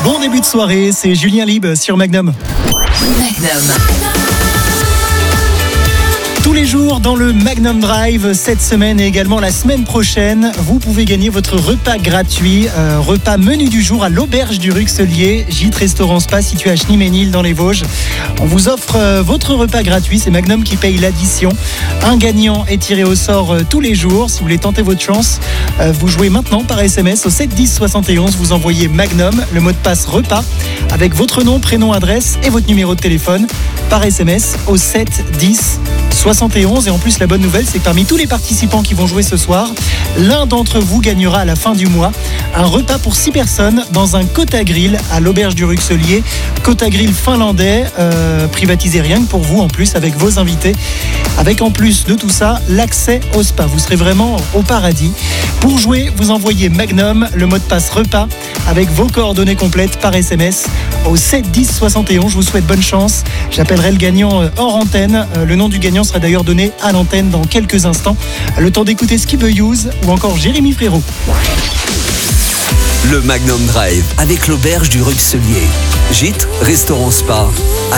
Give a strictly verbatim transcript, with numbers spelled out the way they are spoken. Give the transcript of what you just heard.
Bon début de soirée, c'est Julien Lieb sur Magnum. Magnum. Tous les jours dans le Magnum Drive, cette semaine et également la semaine prochaine, vous pouvez gagner votre repas gratuit, euh, repas menu du jour à l'Auberge du Ruxelier, gîte restaurant spa situé à Schneeménil dans les Vosges. On vous offre euh, votre repas gratuit, c'est Magnum qui paye l'addition. Un gagnant est tiré au sort euh, tous les jours. Si vous voulez tenter votre chance, euh, vous jouez maintenant par S M S au sept dix soixante et onze, vous envoyez Magnum, le mot de passe repas, avec votre nom, prénom, adresse et votre numéro de téléphone par S M S au sept dix soixante et onze. Et en plus, la bonne nouvelle, c'est que parmi tous les participants qui vont jouer ce soir, l'un d'entre vous gagnera à la fin du mois un repas pour six personnes dans un Kota Grill à l'Auberge du Ruxelier. Kota Grill finlandais, euh, privatisé rien que pour vous en plus, avec vos invités. Avec en plus de tout ça, l'accès au spa. Vous serez vraiment au paradis. Pour jouer, vous envoyez Magnum, le mot de passe repas, avec vos coordonnées complètes par S M S au sept dix soixante et onze. Je vous souhaite bonne chance. J'appellerai le gagnant hors antenne. Le nom du gagnant sera d'ailleurs donné à l'antenne dans quelques instants. Le temps d'écouter Skip Use ou encore Jérémy Frérot. Le Magnum Drive avec l'Auberge du Ruxelier. Gîte, restaurant spa à